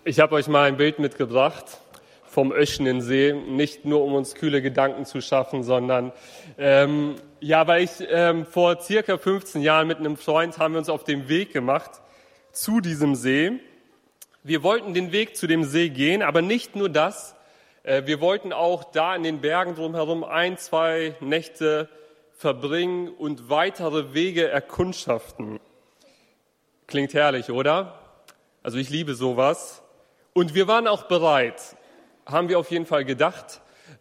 Ich habe euch mal ein Bild mitgebracht vom Öschenen See, nicht nur um uns kühle Gedanken zu schaffen, sondern weil ich vor circa 15 Jahren mit einem Freund haben wir uns auf den Weg gemacht zu diesem See. Wir wollten den Weg zu dem See gehen, aber nicht nur das. Wir wollten auch da in den Bergen drumherum 1-2 Nächte verbringen und weitere Wege erkundschaften. Klingt herrlich, oder? Also ich liebe sowas. Und wir waren auch bereit, haben wir auf jeden Fall gedacht.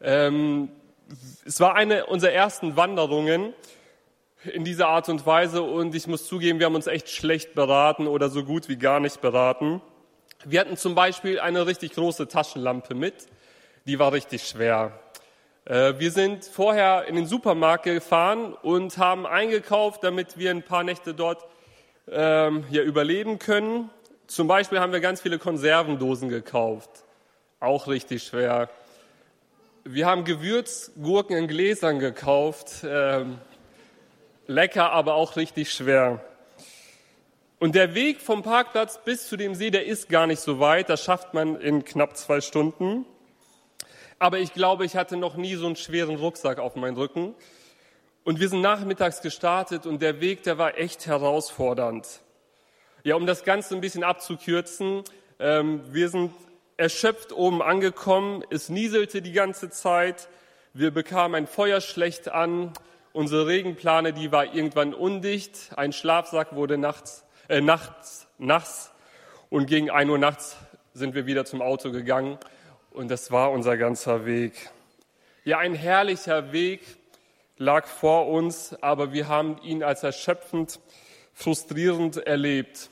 Es war eine unserer ersten Wanderungen in dieser Art und Weise und ich muss zugeben, wir haben uns echt schlecht beraten oder so gut wie gar nicht beraten. Wir hatten zum Beispiel eine richtig große Taschenlampe mit, die war richtig schwer. Wir sind vorher in den Supermarkt gefahren und haben eingekauft, damit wir ein paar Nächte dort überleben können. Zum Beispiel haben wir ganz viele Konservendosen gekauft, auch richtig schwer. Wir haben Gewürzgurken in Gläsern gekauft, lecker, aber auch richtig schwer. Und der Weg vom Parkplatz bis zu dem See, der ist gar nicht so weit, das schafft man in knapp 2 Stunden. Aber ich glaube, ich hatte noch nie so einen schweren Rucksack auf meinem Rücken. Und wir sind nachmittags gestartet und der Weg, der war echt herausfordernd. Ja, um das Ganze ein bisschen abzukürzen, wir sind erschöpft oben angekommen, es nieselte die ganze Zeit, wir bekamen ein Feuer schlecht an, unsere Regenplane, die war irgendwann undicht, ein Schlafsack wurde nachts nass und gegen 1 Uhr nachts sind wir wieder zum Auto gegangen und das war unser ganzer Weg. Ja, ein herrlicher Weg lag vor uns, aber wir haben ihn als erschöpfend, frustrierend erlebt.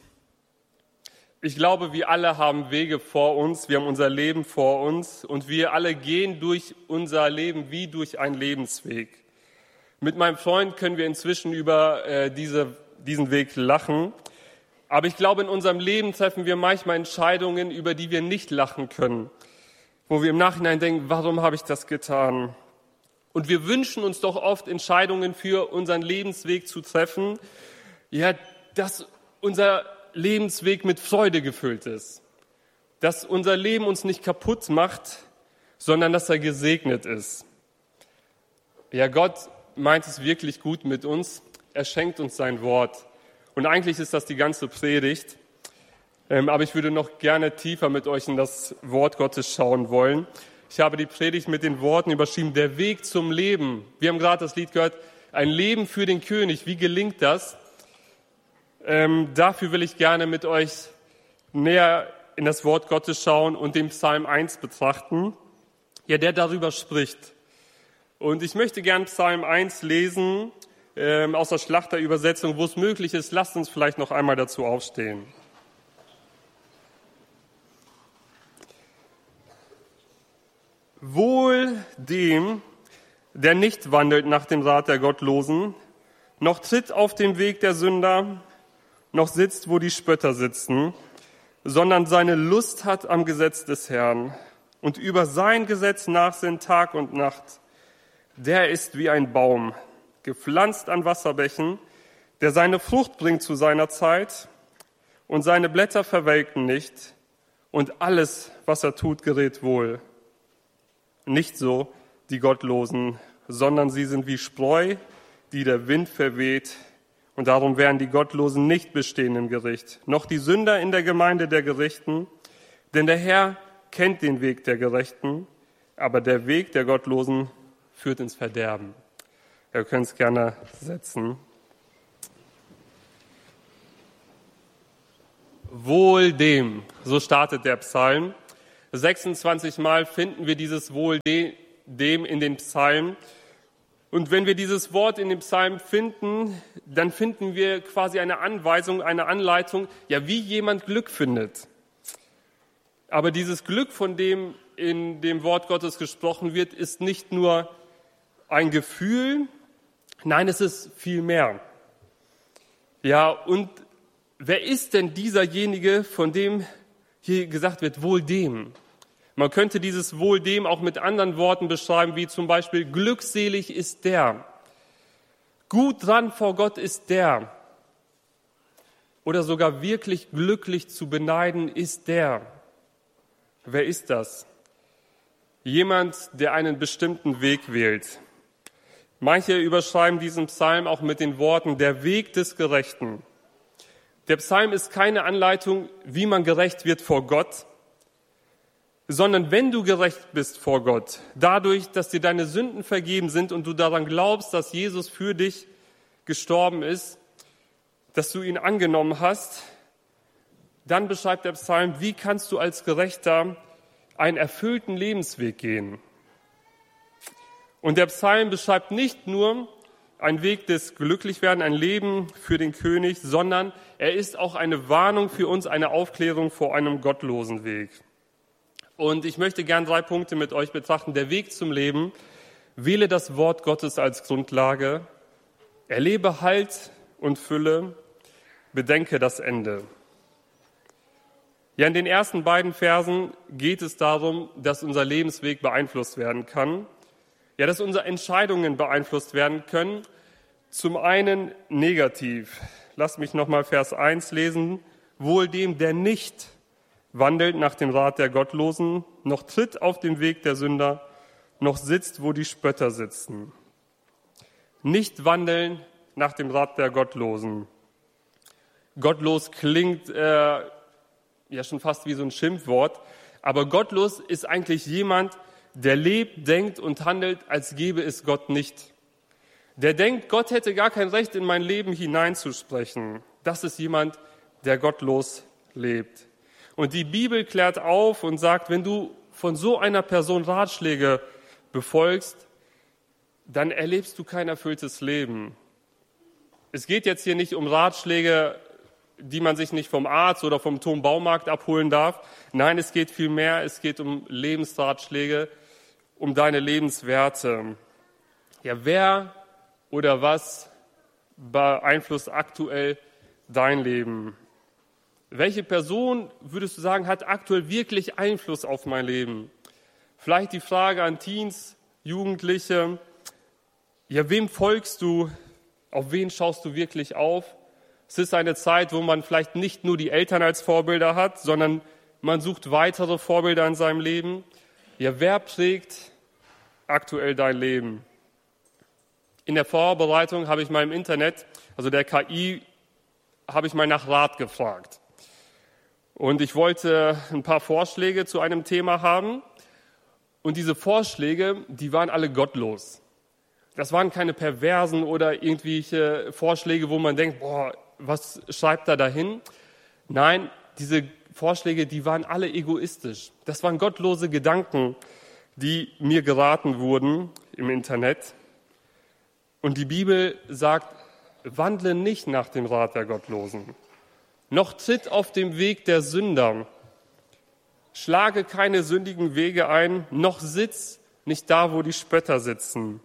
Ich glaube, wir alle haben Wege vor uns, wir haben unser Leben vor uns und wir alle gehen durch unser Leben wie durch einen Lebensweg. Mit meinem Freund können wir inzwischen über diesen Weg lachen, aber ich glaube, in unserem Leben treffen wir manchmal Entscheidungen, über die wir nicht lachen können, wo wir im Nachhinein denken, warum habe ich das getan? Und wir wünschen uns doch oft Entscheidungen für unseren Lebensweg zu treffen, ja, dass unser Lebensweg mit Freude gefüllt ist, dass unser Leben uns nicht kaputt macht, sondern dass er gesegnet ist. Ja, Gott meint es wirklich gut mit uns, er schenkt uns sein Wort und eigentlich ist das die ganze Predigt, aber ich würde noch gerne tiefer mit euch in das Wort Gottes schauen wollen. Ich habe die Predigt mit den Worten überschrieben, der Weg zum Leben. Wir haben gerade das Lied gehört, ein Leben für den König, wie gelingt das? Dafür will ich gerne mit euch näher in das Wort Gottes schauen und den Psalm 1 betrachten, ja, der darüber spricht. Und ich möchte gern Psalm 1 lesen aus der Schlachterübersetzung, wo es möglich ist. Lasst uns vielleicht noch einmal dazu aufstehen. Wohl dem, der nicht wandelt nach dem Rat der Gottlosen, noch tritt auf dem Weg der Sünder, noch sitzt, wo die Spötter sitzen, sondern seine Lust hat am Gesetz des Herrn und über sein Gesetz nachsinnt Tag und Nacht. Der ist wie ein Baum, gepflanzt an Wasserbächen, der seine Frucht bringt zu seiner Zeit und seine Blätter verwelken nicht und alles, was er tut, gerät wohl. Nicht so die Gottlosen, sondern sie sind wie Spreu, die der Wind verweht. Und darum werden die Gottlosen nicht bestehen im Gericht, noch die Sünder in der Gemeinde der Gerechten. Denn der Herr kennt den Weg der Gerechten, aber der Weg der Gottlosen führt ins Verderben. Ihr könnt es gerne setzen. Wohl dem, so startet der Psalm. 26 Mal finden wir dieses Wohl dem in den Psalmen. Und wenn wir dieses Wort in dem Psalm finden, dann finden wir quasi eine Anweisung, eine Anleitung, ja, wie jemand Glück findet. Aber dieses Glück, von dem in dem Wort Gottes gesprochen wird, ist nicht nur ein Gefühl, nein, es ist viel mehr. Ja, und wer ist denn dieserjenige, von dem hier gesagt wird, wohl dem? Man könnte dieses Wohl dem auch mit anderen Worten beschreiben, wie zum Beispiel glückselig ist der, gut dran vor Gott ist der oder sogar wirklich glücklich zu beneiden ist der. wer ist das? Jemand, der einen bestimmten Weg wählt. Manche überschreiben diesen Psalm auch mit den Worten, der Weg des Gerechten. Der Psalm ist keine Anleitung, wie man gerecht wird vor Gott, sondern wenn du gerecht bist vor Gott, dadurch, dass dir deine Sünden vergeben sind und du daran glaubst, dass Jesus für dich gestorben ist, dass du ihn angenommen hast, dann beschreibt der Psalm, wie kannst du als Gerechter einen erfüllten Lebensweg gehen. Und der Psalm beschreibt nicht nur einen Weg des Glücklichwerden, ein Leben für den König, sondern er ist auch eine Warnung für uns, eine Aufklärung vor einem gottlosen Weg. Und ich möchte gern 3 Punkte mit euch betrachten. Der Weg zum Leben: wähle das Wort Gottes als Grundlage, erlebe Halt und Fülle, bedenke das Ende. Ja, in den ersten beiden Versen geht es darum, dass unser Lebensweg beeinflusst werden kann. Ja, dass unsere Entscheidungen beeinflusst werden können. Zum einen negativ. Lass mich nochmal Vers 1 lesen. Wohl dem, der nicht wandelt nach dem Rat der Gottlosen, noch tritt auf dem Weg der Sünder, noch sitzt, wo die Spötter sitzen. Nicht wandeln nach dem Rat der Gottlosen. Gottlos klingt ja schon fast wie so ein Schimpfwort, aber gottlos ist eigentlich jemand, der lebt, denkt und handelt, als gäbe es Gott nicht. Der denkt, Gott hätte gar kein Recht, in mein Leben hineinzusprechen. Das ist jemand, der gottlos lebt. Und die Bibel klärt auf und sagt, wenn du von so einer Person Ratschläge befolgst, dann erlebst du kein erfülltes Leben. Es geht jetzt hier nicht um Ratschläge, die man sich nicht vom Arzt oder vom Turmbaumarkt abholen darf. Nein, es geht vielmehr, es geht um Lebensratschläge, um deine Lebenswerte. Ja, wer oder was beeinflusst aktuell dein Leben? Welche Person, würdest du sagen, hat aktuell wirklich Einfluss auf mein Leben? Vielleicht die Frage an Teens, Jugendliche, ja, wem folgst du? Auf wen schaust du wirklich auf? Es ist eine Zeit, wo man vielleicht nicht nur die Eltern als Vorbilder hat, sondern man sucht weitere Vorbilder in seinem Leben. Ja, wer prägt aktuell dein Leben? In der Vorbereitung habe ich mal im Internet, also der KI, habe ich mal nach Rat gefragt. Und ich wollte ein paar Vorschläge zu einem Thema haben. Und diese Vorschläge, die waren alle gottlos. Das waren keine perversen oder irgendwelche Vorschläge, wo man denkt, boah, was schreibt er dahin? Nein, diese Vorschläge, die waren alle egoistisch. Das waren gottlose Gedanken, die mir geraten wurden im Internet. Und die Bibel sagt, wandle nicht nach dem Rat der Gottlosen, noch tritt auf dem Weg der Sünder, schlage keine sündigen Wege ein, noch sitz nicht da, wo die Spötter sitzen.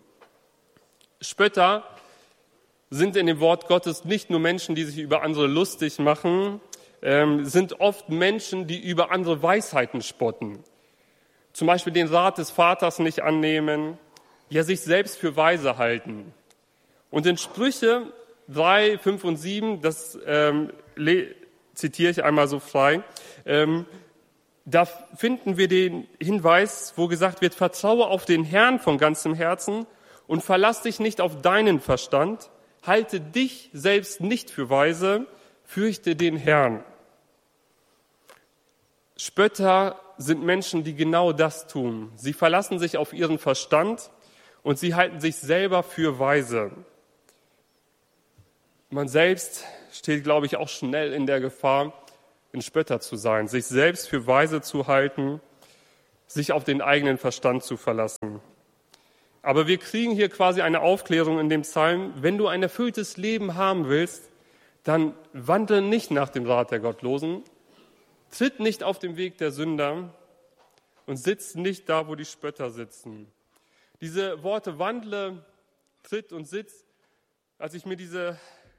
Spötter sind in dem Wort Gottes nicht nur Menschen, die sich über andere lustig machen, sind oft Menschen, die über andere Weisheiten spotten. Zum Beispiel den Rat des Vaters nicht annehmen, ja sich selbst für weise halten. Und in Sprüche 3, 5 und 7, das zitiere ich einmal so frei, da finden wir den Hinweis, wo gesagt wird, vertraue auf den Herrn von ganzem Herzen und verlass dich nicht auf deinen Verstand, halte dich selbst nicht für weise, fürchte den Herrn. Spötter sind Menschen, die genau das tun. Sie verlassen sich auf ihren Verstand und sie halten sich selber für weise. Man selbst steht, glaube ich, auch schnell in der Gefahr, ein Spötter zu sein, sich selbst für weise zu halten, sich auf den eigenen Verstand zu verlassen. Aber wir kriegen hier quasi eine Aufklärung in dem Psalm, wenn du ein erfülltes Leben haben willst, dann wandle nicht nach dem Rat der Gottlosen, tritt nicht auf dem Weg der Sünder und sitz nicht da, wo die Spötter sitzen. Diese Worte wandle, tritt und sitz, als ich mir diese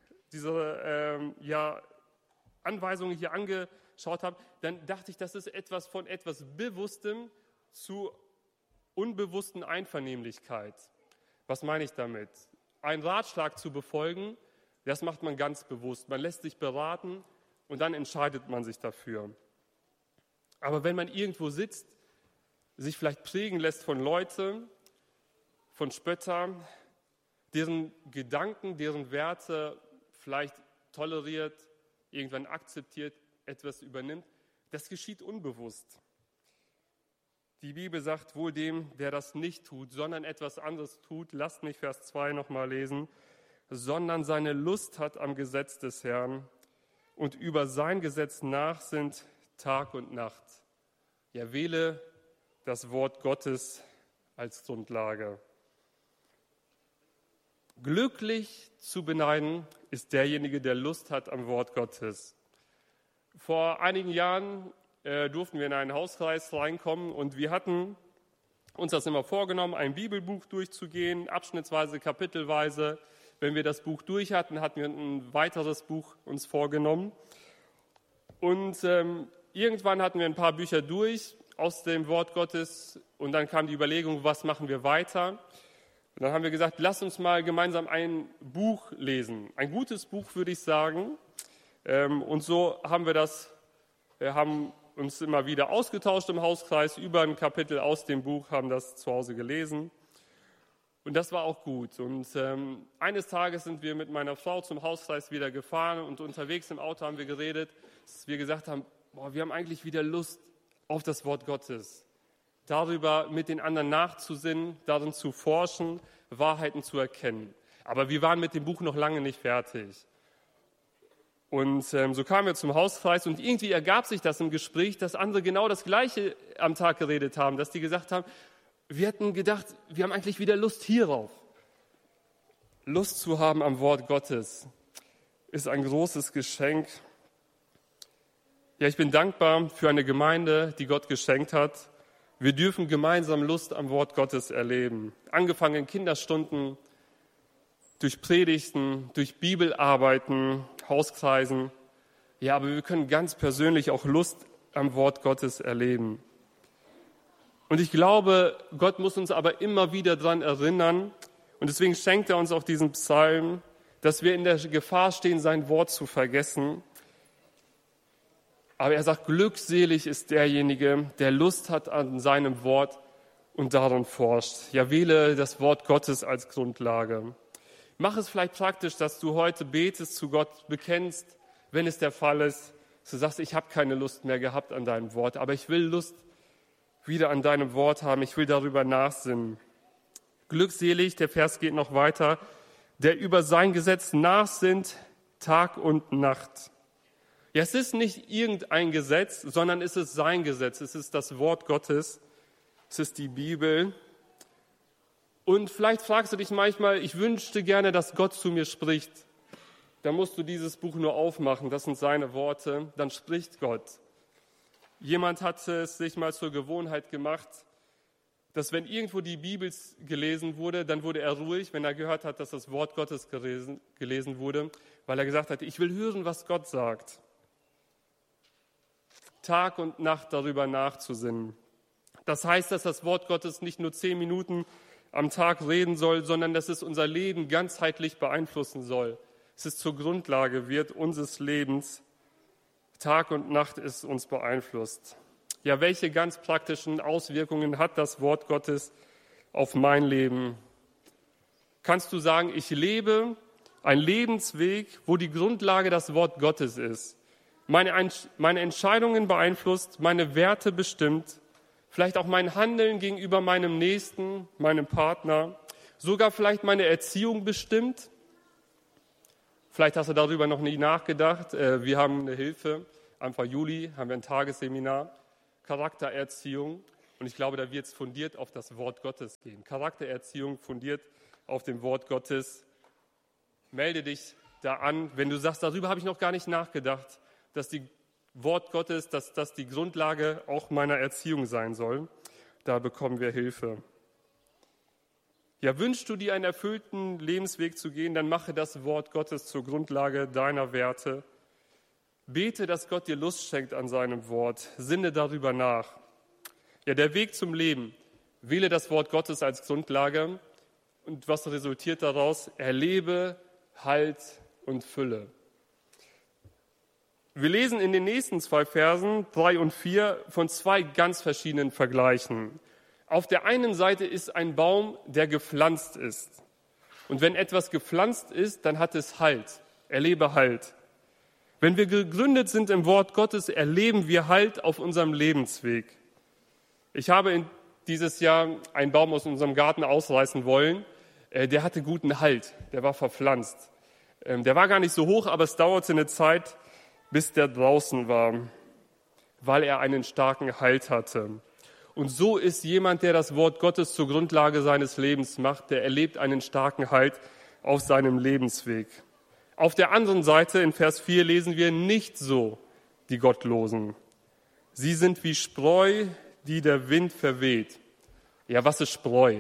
Anweisungen hier angeschaut habe, dann dachte ich, das ist etwas von etwas Bewusstem zu unbewussten Einvernehmlichkeit. Was meine ich damit? Einen Ratschlag zu befolgen, das macht man ganz bewusst. Man lässt sich beraten und dann entscheidet man sich dafür. Aber wenn man irgendwo sitzt, sich vielleicht prägen lässt von Leuten, von Spöttern, deren Gedanken, deren Werte vielleicht toleriert, irgendwann akzeptiert, etwas übernimmt, das geschieht unbewusst. Die Bibel sagt wohl dem, der das nicht tut, sondern etwas anderes tut, lasst mich Vers 2 nochmal lesen, sondern seine Lust hat am Gesetz des Herrn und über sein Gesetz nachsinnt Tag und Nacht. Ja, wähle das Wort Gottes als Grundlage. Glücklich zu beneiden ist derjenige, der Lust hat am Wort Gottes. Vor einigen Jahren durften wir in einen Hauskreis reinkommen und wir hatten uns das immer vorgenommen, ein Bibelbuch durchzugehen, abschnittsweise, kapitelweise. Wenn wir das Buch durch hatten, hatten wir ein weiteres Buch uns vorgenommen. Und irgendwann hatten wir ein paar Bücher durch aus dem Wort Gottes und dann kam die Überlegung, was machen wir weiter? Und dann haben wir gesagt, lass uns mal gemeinsam ein Buch lesen. Ein gutes Buch, würde ich sagen. Und so haben wir haben uns immer wieder ausgetauscht im Hauskreis über ein Kapitel aus dem Buch, haben das zu Hause gelesen. Und das war auch gut. Und eines Tages sind wir mit meiner Frau zum Hauskreis wieder gefahren und unterwegs im Auto haben wir geredet, dass wir gesagt haben, wir haben eigentlich wieder Lust auf das Wort Gottes. Darüber mit den anderen nachzusinnen, darin zu forschen, Wahrheiten zu erkennen. Aber wir waren mit dem Buch noch lange nicht fertig. Und so kamen wir zum Hauskreis und irgendwie ergab sich das im Gespräch, dass andere genau das Gleiche am Tag geredet haben, dass die gesagt haben, wir hatten gedacht, wir haben eigentlich wieder Lust hierauf. Lust zu haben am Wort Gottes ist ein großes Geschenk. Ja, ich bin dankbar für eine Gemeinde, die Gott geschenkt hat. Wir dürfen gemeinsam Lust am Wort Gottes erleben. Angefangen in Kinderstunden, durch Predigten, durch Bibelarbeiten, Hauskreisen. Ja, aber wir können ganz persönlich auch Lust am Wort Gottes erleben. Und ich glaube, Gott muss uns aber immer wieder daran erinnern, und deswegen schenkt er uns auch diesen Psalm, dass wir in der Gefahr stehen, sein Wort zu vergessen. Aber er sagt, glückselig ist derjenige, der Lust hat an seinem Wort und daran forscht. Ja, wähle das Wort Gottes als Grundlage. Mach es vielleicht praktisch, dass du heute betest, zu Gott bekennst, wenn es der Fall ist, dass du sagst, ich habe keine Lust mehr gehabt an deinem Wort, aber ich will Lust wieder an deinem Wort haben, ich will darüber nachsinnen. Glückselig, der Vers geht noch weiter, der über sein Gesetz nachsinnt, Tag und Nacht. Ja, es ist nicht irgendein Gesetz, sondern es ist sein Gesetz, es ist das Wort Gottes, es ist die Bibel. Und vielleicht fragst du dich manchmal, ich wünschte gerne, dass Gott zu mir spricht. Dann musst du dieses Buch nur aufmachen, das sind seine Worte, dann spricht Gott. Jemand hat es sich mal zur Gewohnheit gemacht, dass wenn irgendwo die Bibel gelesen wurde, dann wurde er ruhig, wenn er gehört hat, dass das Wort Gottes gelesen wurde, weil er gesagt hat, ich will hören, was Gott sagt. Tag und Nacht darüber nachzusinnen. Das heißt, dass das Wort Gottes nicht nur 10 Minuten am Tag reden soll, sondern dass es unser Leben ganzheitlich beeinflussen soll. Es ist zur Grundlage wird unseres Lebens. Tag und Nacht ist uns beeinflusst. Ja, welche ganz praktischen Auswirkungen hat das Wort Gottes auf mein Leben? Kannst du sagen, ich lebe einen Lebensweg, wo die Grundlage das Wort Gottes ist? Meine Entscheidungen beeinflusst, meine Werte bestimmt, vielleicht auch mein Handeln gegenüber meinem Nächsten, meinem Partner, sogar vielleicht meine Erziehung bestimmt. Vielleicht hast du darüber noch nie nachgedacht. Wir haben eine Hilfe. Anfang Juli haben wir ein Tagesseminar, Charaktererziehung. Und ich glaube, da wird es fundiert auf das Wort Gottes gehen. Charaktererziehung fundiert auf dem Wort Gottes. Melde dich da an, wenn du sagst, darüber habe ich noch gar nicht nachgedacht, dass die Wort Gottes, dass das die Grundlage auch meiner Erziehung sein soll. Da bekommen wir Hilfe. Ja, wünschst du dir einen erfüllten Lebensweg zu gehen, dann mache das Wort Gottes zur Grundlage deiner Werte. Bete, dass Gott dir Lust schenkt an seinem Wort. Sinne darüber nach. Ja, der Weg zum Leben. Wähle das Wort Gottes als Grundlage. Und was resultiert daraus? Erlebe Halt und Fülle. Wir lesen in den nächsten 2 Versen, 3 und 4, von 2 ganz verschiedenen Vergleichen. Auf der einen Seite ist ein Baum, der gepflanzt ist. Und wenn etwas gepflanzt ist, dann hat es Halt, erlebe Halt. Wenn wir gegründet sind im Wort Gottes, erleben wir Halt auf unserem Lebensweg. Ich habe dieses Jahr einen Baum aus unserem Garten ausreißen wollen. Der hatte guten Halt, der war verpflanzt. Der war gar nicht so hoch, aber es dauerte eine Zeit, bis der draußen war, weil er einen starken Halt hatte. Und so ist jemand, der das Wort Gottes zur Grundlage seines Lebens macht, der erlebt einen starken Halt auf seinem Lebensweg. Auf der anderen Seite in Vers 4 lesen wir nicht so die Gottlosen. Sie sind wie Spreu, die der Wind verweht. Ja, was ist Spreu?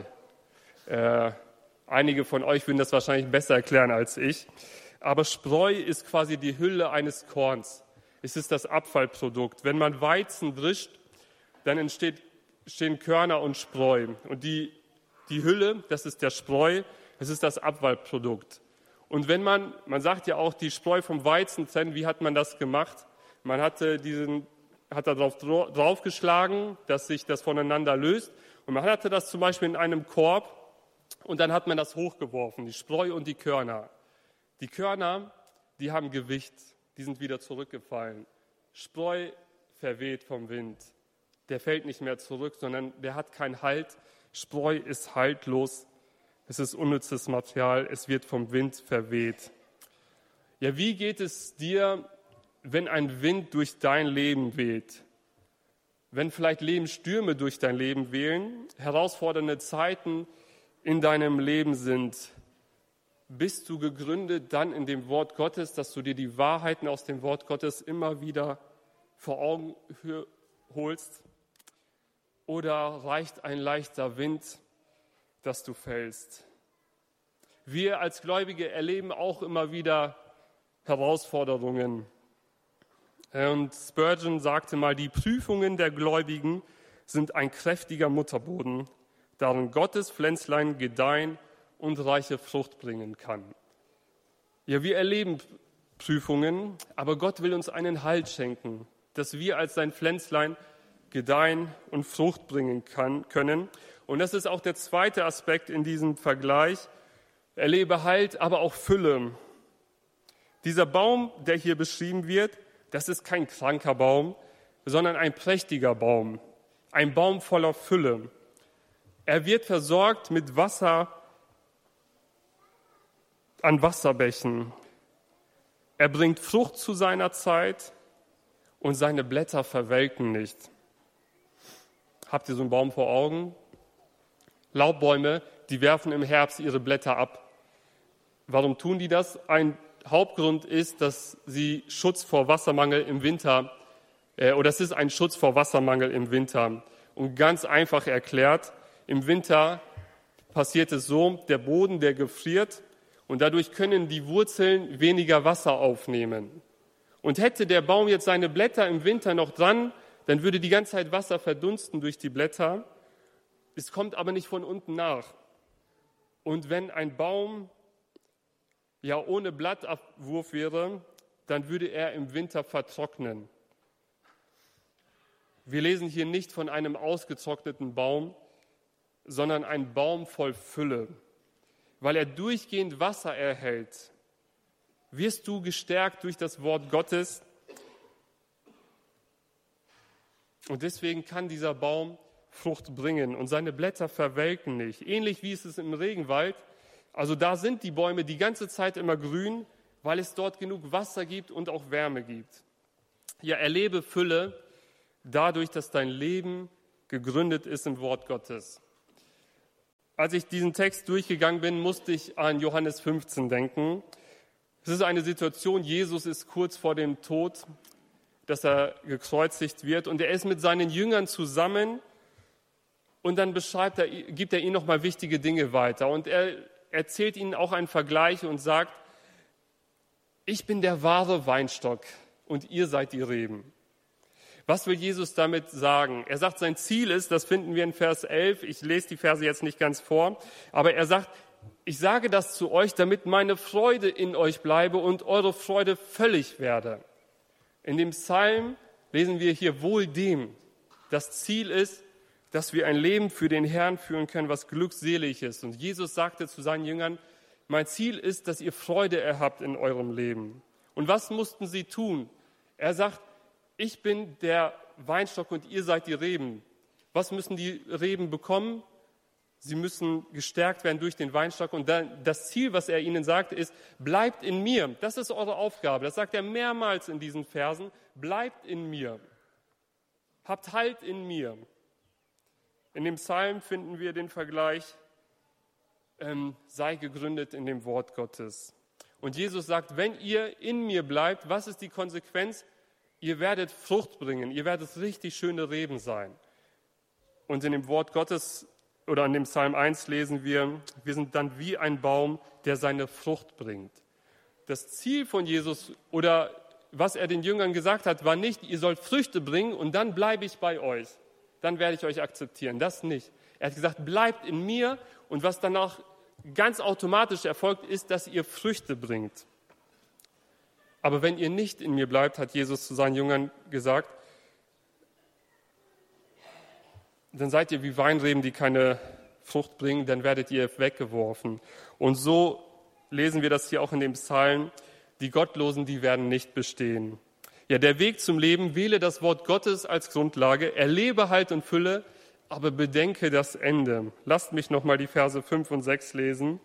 Einige von euch würden das wahrscheinlich besser erklären als ich. Aber Spreu ist quasi die Hülle eines Korns. Es ist das Abfallprodukt. Wenn man Weizen drischt, dann entstehen Körner und Spreu. Und die Hülle, das ist der Spreu, das ist das Abfallprodukt. Und wenn man sagt ja auch, die Spreu vom Weizen trennen, wie hat man das gemacht? Man hat da draufgeschlagen, dass sich das voneinander löst. Und man hatte das zum Beispiel in einem Korb und dann hat man das hochgeworfen, die Spreu und die Körner. Die Körner, die haben Gewicht, die sind wieder zurückgefallen. Spreu verweht vom Wind. Der fällt nicht mehr zurück, sondern der hat keinen Halt. Spreu ist haltlos. Es ist unnützes Material. Es wird vom Wind verweht. Ja, wie geht es dir, wenn ein Wind durch dein Leben weht? Wenn vielleicht Lebensstürme durch dein Leben wehen, herausfordernde Zeiten in deinem Leben sind, bist du gegründet dann in dem Wort Gottes, dass du dir die Wahrheiten aus dem Wort Gottes immer wieder vor Augen holst? Oder reicht ein leichter Wind, dass du fällst? Wir als Gläubige erleben auch immer wieder Herausforderungen. Und Spurgeon sagte mal, die Prüfungen der Gläubigen sind ein kräftiger Mutterboden, darin Gottes Pflänzlein gedeihen und reiche Frucht bringen kann. Ja, wir erleben Prüfungen, aber Gott will uns einen Halt schenken, dass wir als sein Pflänzlein gedeihen und Frucht bringen können. Und das ist auch der zweite Aspekt in diesem Vergleich. Erlebe Halt, aber auch Fülle. Dieser Baum, der hier beschrieben wird, das ist kein kranker Baum, sondern ein prächtiger Baum. Ein Baum voller Fülle. Er wird versorgt mit Wasser an Wasserbächen. Er bringt Frucht zu seiner Zeit und seine Blätter verwelken nicht. Habt ihr so einen Baum vor Augen? Laubbäume, die werfen im Herbst ihre Blätter ab. Warum tun die das? Ein Hauptgrund ist, dass sie Schutz vor Wassermangel im Winter, oder es ist ein Schutz vor Wassermangel im Winter. Und ganz einfach erklärt, im Winter passiert es so, der Boden, der gefriert und dadurch können die Wurzeln weniger Wasser aufnehmen. Und hätte der Baum jetzt seine Blätter im Winter noch dran, dann würde die ganze Zeit Wasser verdunsten durch die Blätter. Es kommt aber nicht von unten nach. Und wenn ein Baum ja ohne Blattabwurf wäre, dann würde er im Winter vertrocknen. Wir lesen hier nicht von einem ausgetrockneten Baum, sondern ein Baum voll Fülle. Weil er durchgehend Wasser erhält, wirst du gestärkt durch das Wort Gottes. Und deswegen kann dieser Baum Frucht bringen und seine Blätter verwelken nicht. Ähnlich wie es ist im Regenwald. Also da sind die Bäume die ganze Zeit immer grün, weil es dort genug Wasser gibt und auch Wärme gibt. Ja, erlebe Fülle dadurch, dass dein Leben gegründet ist im Wort Gottes. Als ich diesen Text durchgegangen bin, musste ich an Johannes 15 denken. Es ist eine Situation, Jesus ist kurz vor dem Tod, dass er gekreuzigt wird und er ist mit seinen Jüngern zusammen und dann gibt er ihnen nochmal wichtige Dinge weiter und er erzählt ihnen auch einen Vergleich und sagt, ich bin der wahre Weinstock und ihr seid die Reben. Was will Jesus damit sagen? Er sagt, sein Ziel ist, das finden wir in Vers 11, ich lese die Verse jetzt nicht ganz vor, aber er sagt, ich sage das zu euch, damit meine Freude in euch bleibe und eure Freude völlig werde. In dem Psalm lesen wir hier wohl dem. Das Ziel ist, dass wir ein Leben für den Herrn führen können, was glückselig ist. Und Jesus sagte zu seinen Jüngern, mein Ziel ist, dass ihr Freude erhabt in eurem Leben. Und was mussten sie tun? Er sagt, ich bin der Weinstock und ihr seid die Reben. Was müssen die Reben bekommen? Sie müssen gestärkt werden durch den Weinstock. Und dann, das Ziel, was er ihnen sagt, ist, bleibt in mir. Das ist eure Aufgabe. Das sagt er mehrmals in diesen Versen. Bleibt in mir. Habt Halt in mir. In dem Psalm finden wir den Vergleich, sei gegründet in dem Wort Gottes. Und Jesus sagt, wenn ihr in mir bleibt, was ist die Konsequenz? Ihr werdet Frucht bringen, ihr werdet richtig schöne Reben sein. Und in dem Wort Gottes oder in dem Psalm 1 lesen wir sind dann wie ein Baum, der seine Frucht bringt. Das Ziel von Jesus oder was er den Jüngern gesagt hat, war nicht, ihr sollt Früchte bringen und dann bleibe ich bei euch. Dann werde ich euch akzeptieren. Das nicht. Er hat gesagt, bleibt in mir und was danach ganz automatisch erfolgt, ist, dass ihr Früchte bringt. Aber wenn ihr nicht in mir bleibt, hat Jesus zu seinen Jüngern gesagt, dann seid ihr wie Weinreben, die keine Frucht bringen, dann werdet ihr weggeworfen. Und so lesen wir das hier auch in dem Psalm, die Gottlosen, die werden nicht bestehen. Ja, der Weg zum Leben, wähle das Wort Gottes als Grundlage, erlebe Halt und Fülle, aber bedenke das Ende. Lasst mich nochmal die Verse 5 und 6 lesen.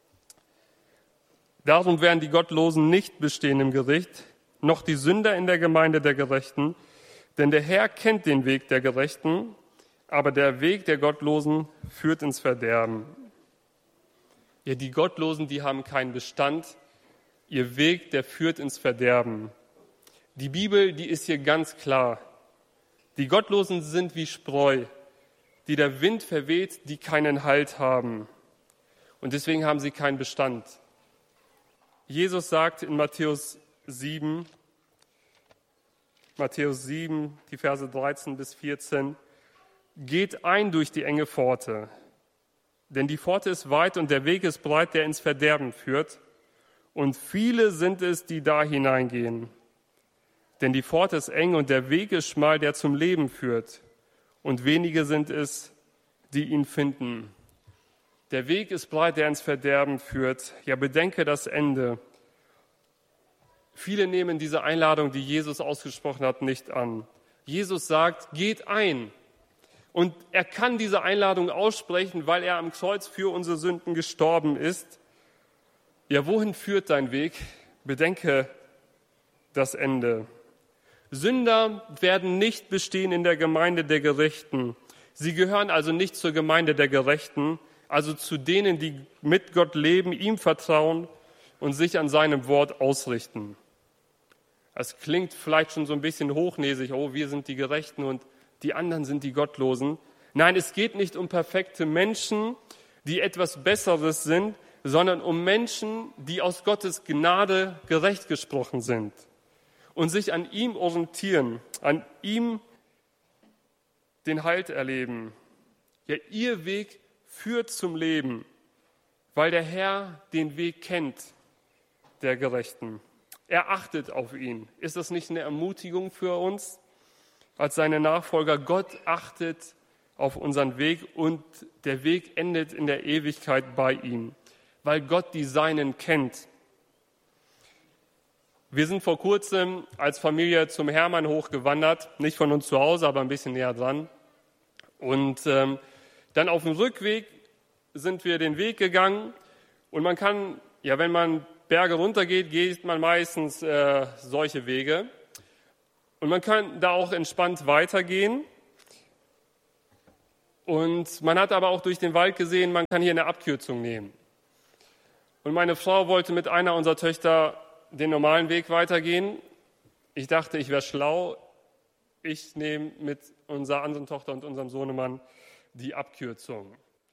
Darum werden die Gottlosen nicht bestehen im Gericht, noch die Sünder in der Gemeinde der Gerechten, denn der Herr kennt den Weg der Gerechten, aber der Weg der Gottlosen führt ins Verderben. Ja, die Gottlosen, die haben keinen Bestand, ihr Weg, der führt ins Verderben. Die Bibel, die ist hier ganz klar. Die Gottlosen sind wie Spreu, die der Wind verweht, die keinen Halt haben. Und deswegen haben sie keinen Bestand. Jesus sagt in Matthäus 7, die Verse 13 bis 14, geht ein durch die enge Pforte, denn die Pforte ist weit und der Weg ist breit, der ins Verderben führt. Und viele sind es, die da hineingehen. Denn die Pforte ist eng und der Weg ist schmal, der zum Leben führt. Und wenige sind es, die ihn finden. Der Weg ist breit, der ins Verderben führt. Ja, bedenke das Ende. Viele nehmen diese Einladung, die Jesus ausgesprochen hat, nicht an. Jesus sagt, geht ein. Und er kann diese Einladung aussprechen, weil er am Kreuz für unsere Sünden gestorben ist. Ja, wohin führt dein Weg? Bedenke das Ende. Sünder werden nicht bestehen in der Gemeinde der Gerechten. Sie gehören also nicht zur Gemeinde der Gerechten, also zu denen, die mit Gott leben, ihm vertrauen und sich an seinem Wort ausrichten. Das klingt vielleicht schon so ein bisschen hochnäsig, oh, wir sind die Gerechten und die anderen sind die Gottlosen. Nein, es geht nicht um perfekte Menschen, die etwas Besseres sind, sondern um Menschen, die aus Gottes Gnade gerecht gesprochen sind und sich an ihm orientieren, an ihm den Halt erleben. Ja, ihr Weg führt zum Leben, weil der Herr den Weg kennt, der Gerechten. Er achtet auf ihn. Ist das nicht eine Ermutigung für uns als seine Nachfolger? Gott achtet auf unseren Weg und der Weg endet in der Ewigkeit bei ihm, weil Gott die Seinen kennt. Wir sind vor kurzem als Familie zum Hermann hochgewandert, nicht von uns zu Hause, aber ein bisschen näher dran. Und dann auf dem Rückweg sind wir den Weg gegangen und man kann, ja, wenn man Berge runtergeht, geht man meistens solche Wege. Und man kann da auch entspannt weitergehen. Und man hat aber auch durch den Wald gesehen, man kann hier eine Abkürzung nehmen. Und meine Frau wollte mit einer unserer Töchter den normalen Weg weitergehen. Ich dachte, ich wäre schlau. Ich nehme mit unserer anderen Tochter und unserem Sohnemann die Abkürzung.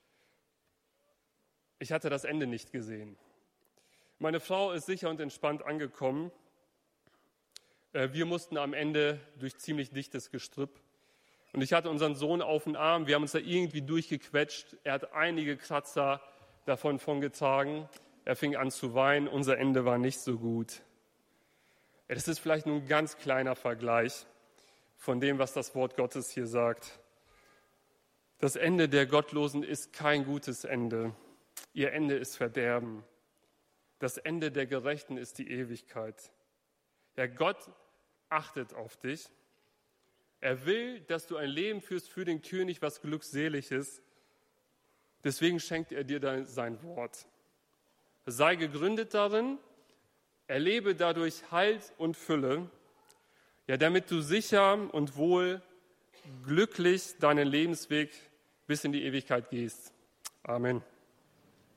Ich hatte das Ende nicht gesehen. Meine Frau ist sicher und entspannt angekommen. Wir mussten am Ende durch ziemlich dichtes Gestrüpp. Und ich hatte unseren Sohn auf dem Arm. Wir haben uns da irgendwie durchgequetscht. Er hat einige Kratzer davon getragen. Er fing an zu weinen. Unser Ende war nicht so gut. Das ist vielleicht nur ein ganz kleiner Vergleich von dem, was das Wort Gottes hier sagt. Das Ende der Gottlosen ist kein gutes Ende. Ihr Ende ist Verderben. Das Ende der Gerechten ist die Ewigkeit. Ja, Gott achtet auf dich. Er will, dass du ein Leben führst für den König, was glückselig ist. Deswegen schenkt er dir sein Wort. Sei gegründet darin, erlebe dadurch Halt und Fülle, ja, damit du sicher und wohl glücklich deinen Lebensweg bis in die Ewigkeit gehst. Amen.